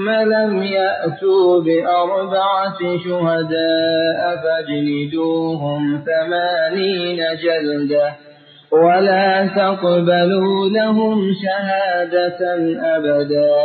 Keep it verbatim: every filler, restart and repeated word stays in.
ثم لم يأتوا بأربعة شهداء فاجلدوهم ثمانين جلدة ولا تقبلوا لهم شهادة أبدا